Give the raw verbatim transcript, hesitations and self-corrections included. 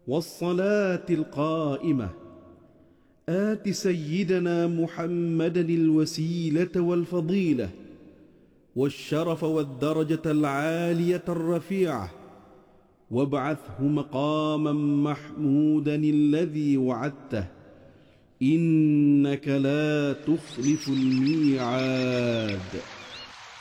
والصلاة القائمة آت سيدنا محمدا الوسيلة والفضيلة والشرف والدرجة العالية الرفيعة، وابعثه مقاما محمودا الذي وعدته، إنك لا تخلف الميعاد.